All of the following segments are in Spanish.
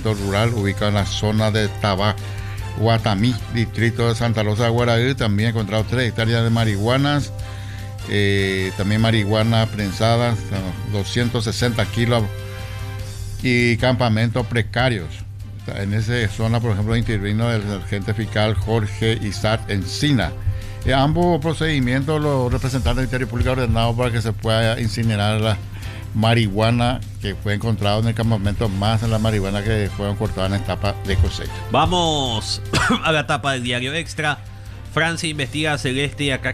asentamiento rural ubicado en la zona de Guatamí, distrito de Santa Rosa de Guaraí. También encontrado 3 hectáreas de marihuanas, también marihuana prensada, 260 kilos y campamentos precarios. En esa zona, por ejemplo, intervino el sargento fiscal Jorge Isaac Encina. Ambos procedimientos los representantes del Ministerio Público ordenados para que se pueda incinerar la marihuana que fue encontrado en el campamento, más en la marihuana que fueron cortadas en etapa de cosecha. Vamos a la etapa del diario Extra. Francia investiga a Celeste y acá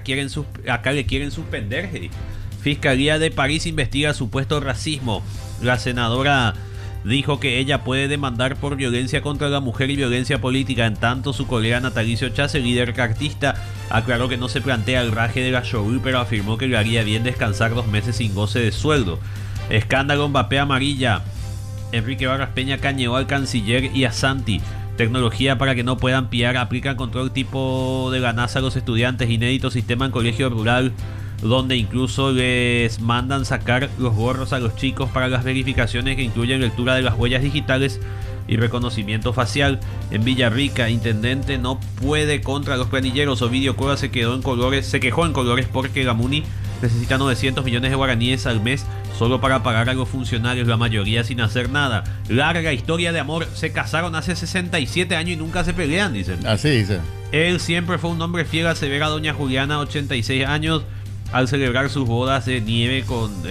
le quieren suspender. Fiscalía de París investiga supuesto racismo. La senadora dijo que ella puede demandar por violencia contra la mujer y violencia política. En tanto, su colega Natalicio Chase, líder cartista, aclaró que no se plantea el raje de la Shogun, pero afirmó que le haría bien descansar 2 meses sin goce de sueldo. Escándalo Mbappé amarilla. Enrique Barras Peña cañeó al canciller y a Santi. Tecnología para que no puedan pillar. Aplican control tipo de la NASA a los estudiantes. Inédito sistema en colegio rural, donde incluso les mandan sacar los gorros a los chicos para las verificaciones que incluyen lectura de las huellas digitales y reconocimiento facial. En Villarrica, intendente no puede contra los planilleros. Ovidio Cueva se quejó en colores porque la MUNI necesita 900 millones de guaraníes al mes solo para pagar a los funcionarios, la mayoría sin hacer nada. Larga historia de amor. Se casaron hace 67 años y nunca se pelean, dicen. Así dicen. Él siempre fue un hombre fiel, asevera doña Juliana, 86 años, al celebrar sus bodas de nieve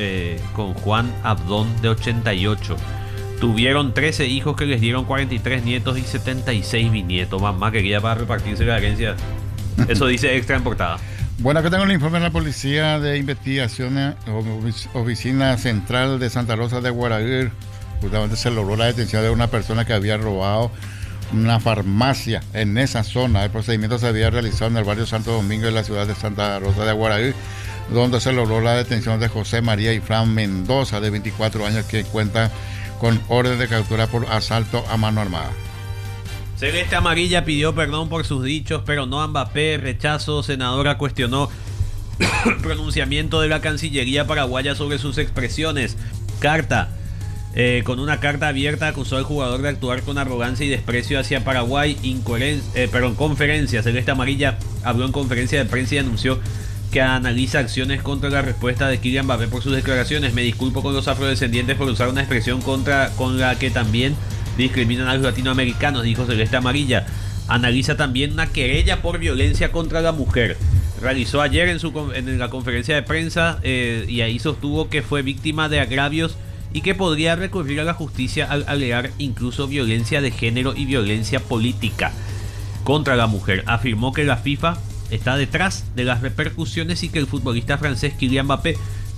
con Juan Abdón, de 88. Tuvieron 13 hijos que les dieron 43 nietos y 76 bisnietos. Mamá quería para repartirse la herencia. Eso dice Extra en portada. Bueno, acá tengo el informe de la Policía de Investigaciones, Oficina Central de Santa Rosa de Guaraí. Justamente se logró la detención de una persona que había robado una farmacia en esa zona. El procedimiento se había realizado en el barrio Santo Domingo de la ciudad de Santa Rosa de Guaraí, donde se logró la detención de José María Ifrán Mendoza, de 24 años, que cuenta con orden de captura por asalto a mano armada. Celeste Amarilla pidió perdón por sus dichos, pero no a Mbappé. Rechazo. Senadora cuestionó pronunciamiento de la Cancillería paraguaya sobre sus expresiones. Carta. Con una carta abierta acusó al jugador de actuar con arrogancia y desprecio hacia Paraguay. Conferencia. Celeste Amarilla habló en conferencia de prensa y anunció que analiza acciones contra la respuesta de Kylian Mbappé por sus declaraciones. Me disculpo con los afrodescendientes por usar una expresión con la que también discriminan a los latinoamericanos, dijo Celeste Amarilla. Analiza también una querella por violencia contra la mujer. Realizó ayer en la conferencia de prensa y ahí sostuvo que fue víctima de agravios y que podría recurrir a la justicia al alegar incluso violencia de género y violencia política contra la mujer. Afirmó que la FIFA está detrás de las repercusiones y que el futbolista francés Kylian Mbappé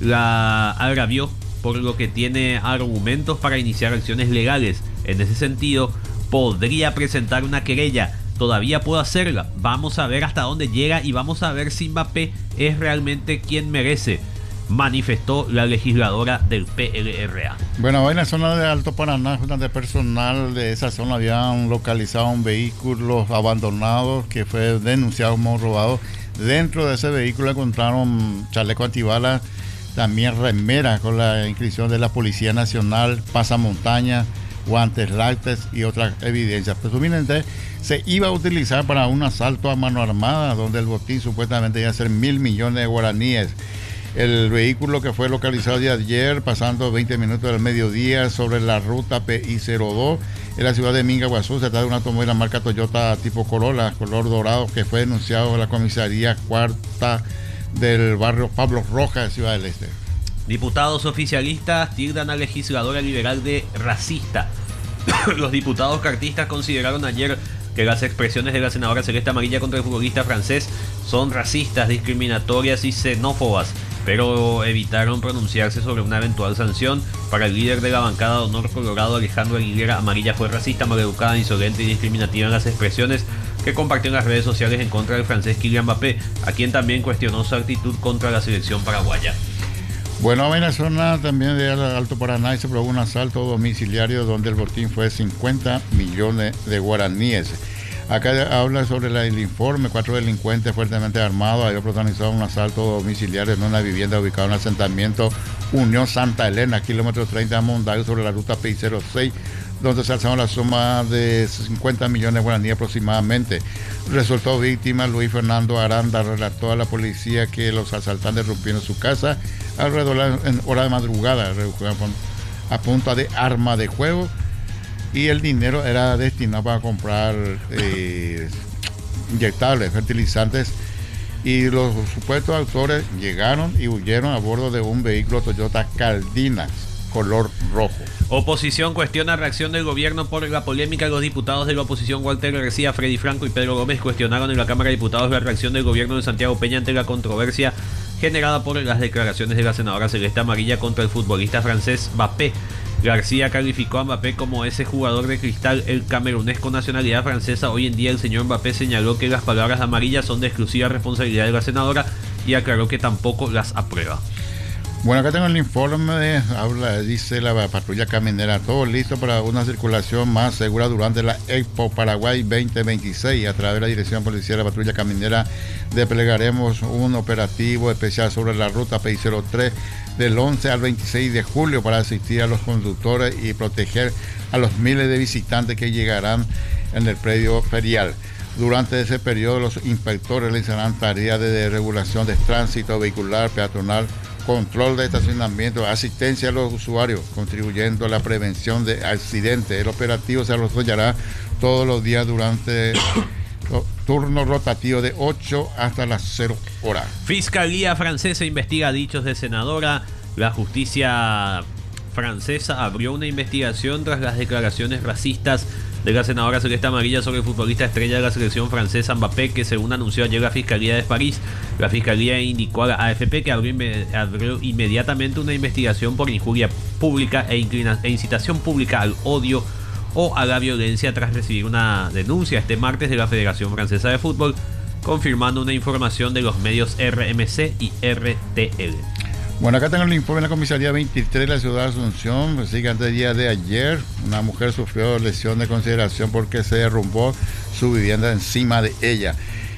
la agravió, por lo que tiene argumentos para iniciar acciones legales. En ese sentido, podría presentar una querella. Todavía puede hacerla. Vamos a ver hasta dónde llega y vamos a ver si Mbappé es realmente quien merece, manifestó la legisladora del PLRA. Bueno, hoy en la zona de Alto Paraná, de personal de esa zona, habían localizado un vehículo abandonado que fue denunciado como robado. Dentro de ese vehículo encontraron chaleco antibalas, también remera con la inscripción de la Policía Nacional, pasamontaña, guantes lácteos y otras evidencias. Presumiblemente se iba a utilizar para un asalto a mano armada, donde el botín supuestamente iba a ser 1.000 millones de guaraníes. El vehículo, que fue localizado de ayer, pasando 20 minutos del mediodía sobre la ruta PI-02 en la ciudad de Mingaguazú, se trata de un automóvil marca Toyota tipo Corolla, color dorado, que fue denunciado en la comisaría cuarta del barrio Pablo Rojas de Ciudad del Este. Diputados oficialistas tildan a legisladora liberal de racista. Los diputados cartistas consideraron ayer que las expresiones de la senadora Celeste Amarilla contra el futbolista francés son racistas, discriminatorias y xenófobas, pero evitaron pronunciarse sobre una eventual sanción. Para el líder de la bancada de Honor Colorado, Alejandro Aguilera, Amarilla fue racista, maleducada, insolente y discriminativa en las expresiones que compartió en las redes sociales en contra del francés Kylian Mbappé, a quien también cuestionó su actitud contra la selección paraguaya. Bueno, en la zona también de Alto Paraná se produjo un asalto domiciliario donde el botín fue 50 millones de guaraníes. Acá habla sobre el informe. 4 delincuentes fuertemente armados habían protagonizado un asalto domiciliario en una vivienda ubicada en el asentamiento Unión Santa Elena, kilómetro 30 de Mondayo, sobre la ruta PI-06, donde se alzaron la suma de 50 millones de guaraníes aproximadamente. Resultó víctima Luis Fernando Aranda. Relató a la policía que los asaltantes rompieron su casa alrededor en hora de madrugada, a punta de arma de juego, y el dinero era destinado para comprar inyectables, fertilizantes, y los supuestos autores llegaron y huyeron a bordo de un vehículo Toyota Caldina color rojo. Oposición cuestiona reacción del gobierno por la polémica. Los diputados de la oposición Walter García, Freddy Franco y Pedro Gómez cuestionaron en la Cámara de Diputados la reacción del gobierno de Santiago Peña ante la controversia generada por las declaraciones de la senadora Celeste Amarilla contra el futbolista francés Mbappé. García calificó a Mbappé como ese jugador de cristal, el camerunés con nacionalidad francesa. Hoy en día el señor Mbappé señaló que las palabras de Amarilla son de exclusiva responsabilidad de la senadora y aclaró que tampoco las aprueba. Bueno, acá tengo el informe, dice la patrulla caminera, todo listo para una circulación más segura durante la Expo Paraguay 2026. A través de la Dirección Policial de la Patrulla Caminera desplegaremos un operativo especial sobre la ruta PI03 del 11 al 26 de julio para asistir a los conductores y proteger a los miles de visitantes que llegarán en el predio ferial. Durante ese periodo, los inspectores realizarán tareas de regulación de tránsito vehicular, peatonal, control de estacionamiento, asistencia a los usuarios, contribuyendo a la prevención de accidentes. El operativo se desarrollará todos los días durante turno rotativo de 8 hasta las 0 horas. Fiscalía francesa investiga dichos de senadora. La justicia francesa abrió una investigación tras las declaraciones racistas de la senadora Celeste Amarilla sobre el futbolista estrella de la selección francesa Mbappé, que según anunció ayer la Fiscalía de París. La Fiscalía indicó a la AFP que abrió inmediatamente una investigación por injuria pública e incitación pública al odio o a la violencia tras recibir una denuncia este martes de la Federación Francesa de Fútbol, confirmando una información de los medios RMC y RTL. Bueno, acá tengo el informe de la comisaría 23 de la ciudad de Asunción. Así que antes del día de ayer, una mujer sufrió lesión de consideración porque se derrumbó su vivienda encima de ella.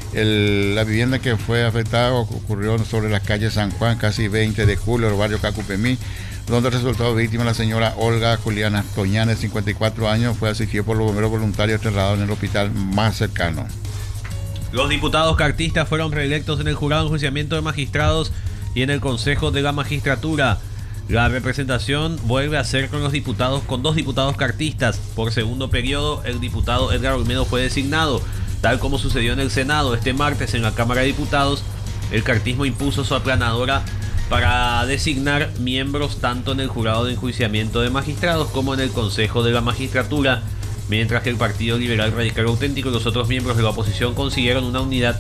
La vivienda que fue afectada ocurrió sobre la calle San Juan, casi 20 de julio, el barrio Cacupemí, donde resultó víctima la señora Olga Juliana Toñanes, 54 años, fue asistida por los bomberos voluntarios, trasladado en el hospital más cercano. Los diputados cartistas fueron reelectos en el jurado de enjuiciamiento de magistrados y en el Consejo de la Magistratura. La representación vuelve a ser con dos diputados cartistas. Por segundo periodo, el diputado Edgar Olmedo fue designado, tal como sucedió en el Senado. Este martes en la Cámara de Diputados, el cartismo impuso su aplanadora para designar miembros tanto en el jurado de enjuiciamiento de magistrados como en el Consejo de la Magistratura, mientras que el Partido Liberal Radical Auténtico y los otros miembros de la oposición consiguieron una unidad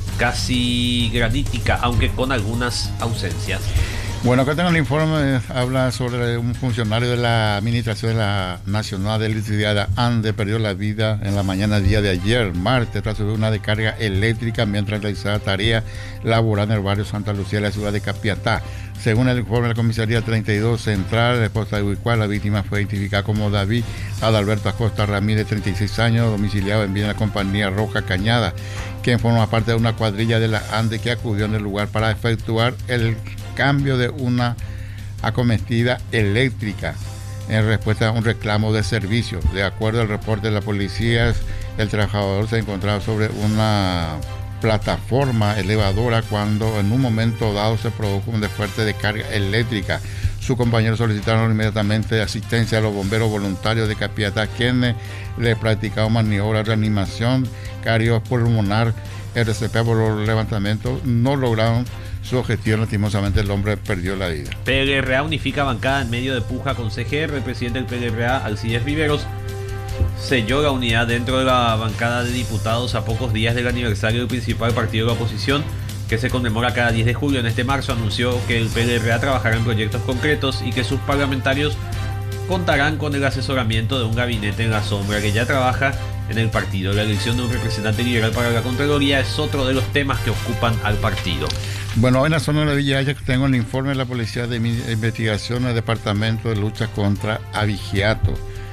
casi granítica, aunque con algunas ausencias. Bueno, acá tengo el informe, habla sobre un funcionario de la Administración de la Nacional de Electricidad ANDE, perdió la vida en la mañana día de ayer, martes, tras subir una descarga eléctrica mientras realizaba tarea laboral en el barrio Santa Lucía de la ciudad de Capiatá. Según el informe de la comisaría 32 Central de Costa de Huicual, la víctima fue identificada como David Adalberto Acosta Ramírez, 36 años, domiciliado en bien de la compañía Roja Cañada, quien forma parte de una cuadrilla de la ANDE que acudió en el lugar para efectuar el cambio de una acometida eléctrica en respuesta a un reclamo de servicio. De acuerdo al reporte de la policía, el trabajador se encontraba sobre una plataforma elevadora cuando en un momento dado se produjo una fuerte descarga eléctrica. Sus compañeros solicitaron inmediatamente asistencia a los bomberos voluntarios de Capiatá, quienes le practicaron maniobras de reanimación cardiopulmonar, RCP. Por los levantamientos no lograron su objetivo. Lastimosamente el hombre perdió la vida. PLRA unifica bancada en medio de puja con CGR. El presidente del PLRA, Alcides Riveros, selló la unidad dentro de la bancada de diputados a pocos días del aniversario del principal partido de la oposición, que se conmemora cada 10 de julio. En este marzo anunció que el PLRA trabajará en proyectos concretos y que sus parlamentarios contarán con el asesoramiento de un gabinete en la sombra que ya trabaja en el partido. La elección de un representante liberal para la Contraloría es otro de los temas que ocupan al partido. Bueno, hoy en la zona de Villa Haya tengo el informe de la Policía de Investigación del Departamento de Lucha contra Abigeato.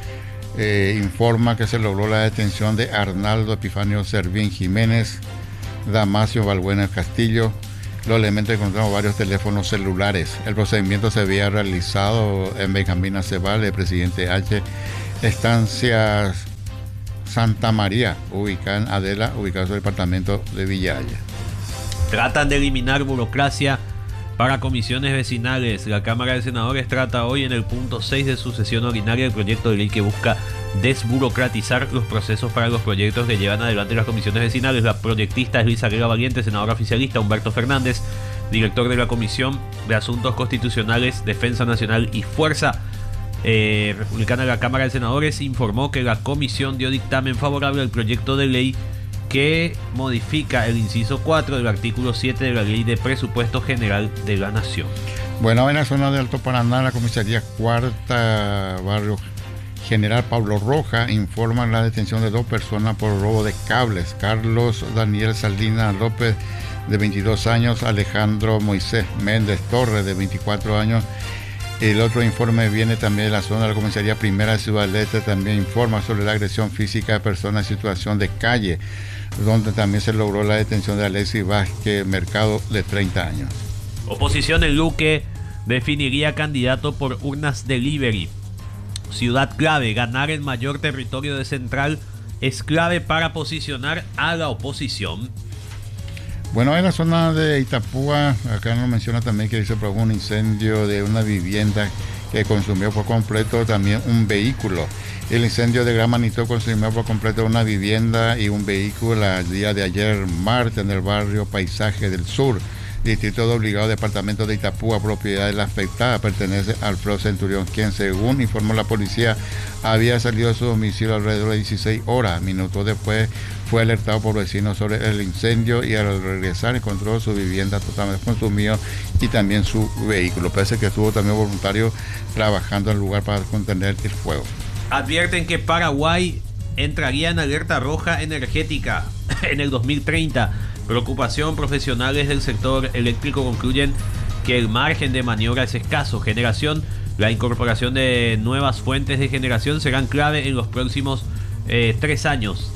Informa que se logró la detención de Arnaldo Epifanio Servín Jiménez, Damasio Balbuena Castillo. Los elementos encontramos varios teléfonos celulares. El procedimiento se había realizado en Benjamín Acebal, el presidente H, Estancias Santa María, ubicada en Adela, ubicada en el departamento de Villaya. Tratan de eliminar burocracia para comisiones vecinales. La Cámara de Senadores trata hoy en el punto 6 de su sesión ordinaria el proyecto de ley que busca desburocratizar los procesos para los proyectos que llevan adelante las comisiones vecinales. La proyectista es Luisa Guerra Valiente, senadora oficialista Humberto Fernández, director de la Comisión de Asuntos Constitucionales, Defensa Nacional y Fuerza Republicana de la Cámara de Senadores, informó que la comisión dio dictamen favorable al proyecto de ley que modifica el inciso 4 del artículo 7 de la Ley de Presupuesto General de la Nación. Bueno, en la zona de Alto Paraná, la comisaría cuarta, barrio General Pablo Roja, informa la detención de 2 personas por robo de cables. Carlos Daniel Salinas López, de 22 años, Alejandro Moisés Méndez Torres, de 24 años. El otro informe viene también de la zona de la comisaría primera de Ciudad del Este, también informa sobre la agresión física de personas en situación de calle, donde también se logró la detención de Alexis Vázquez Mercado, de 30 años. Oposición en Luque definiría candidato por urnas delivery. Ciudad clave, ganar el mayor territorio de Central es clave para posicionar a la oposición. Bueno, en la zona de Itapúa, acá nos menciona también que se produjo un incendio de una vivienda que consumió por completo también un vehículo. El incendio de gran magnitud consumió por completo una vivienda y un vehículo el día de ayer martes en el barrio Paisaje del Sur, distrito de Obligado, departamento de Itapúa. Propiedad de la afectada pertenece al Alfredo Centurión, quien, según informó la policía, había salido de su domicilio alrededor de 16 horas. Minutos después fue alertado por vecinos sobre el incendio y al regresar encontró su vivienda totalmente consumida y también su vehículo. Parece que estuvo también voluntario trabajando en el lugar para contener el fuego. Advierten que Paraguay entraría en alerta roja energética en el 2030. Preocupación, profesionales del sector eléctrico concluyen que el margen de maniobra es escaso. Generación, la incorporación de nuevas fuentes de generación serán clave en los próximos 3 años.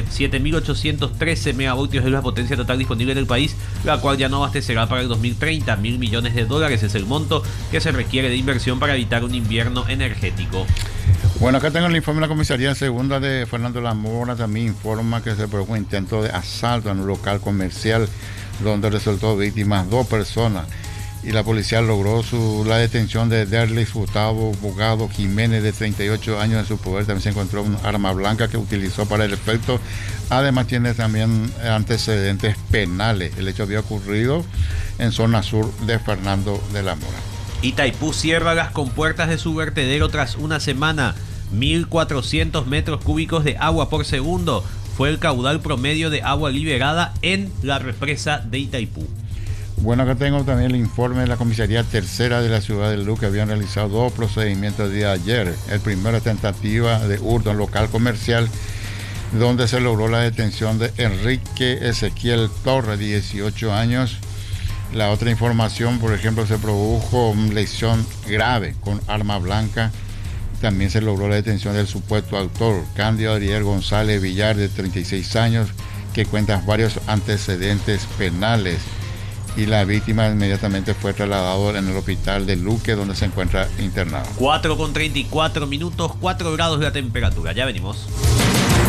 7.813 megavoltios es la potencia total disponible en el país, la cual ya no abastecerá para el 2030. $1.000 millones es el monto que se requiere de inversión para evitar un invierno energético. Bueno, acá tengo el informe de la comisaría segunda de Fernando Lamora. También informa que se produjo un intento de asalto en un local comercial donde resultó víctimas 2 personas. Y la policía logró la detención de Derlis Gustavo Bogado Jiménez, de 38 años. En su poder también se encontró un arma blanca que utilizó para el efecto. Además tiene también antecedentes penales. El hecho había ocurrido en zona sur de Fernando de la Mora. Itaipú cierra las compuertas de su vertedero tras una semana. 1.400 metros cúbicos de agua por segundo fue el caudal promedio de agua liberada en la represa de Itaipú. Bueno, acá tengo también el informe de la comisaría tercera de la ciudad de Luque. Habían realizado 2 procedimientos el día de ayer. El primero, tentativa de hurto en local comercial, donde se logró la detención de Enrique Ezequiel Torres, 18 años. La otra información, por ejemplo, se produjo una lesión grave con arma blanca. También se logró la detención del supuesto autor, Cándido Ariel González Villar, de 36 años, que cuenta varios antecedentes penales. Y la víctima inmediatamente fue trasladado en el hospital de Luque, donde se encuentra internado. 4:34 minutos, 4 grados la temperatura. Ya venimos.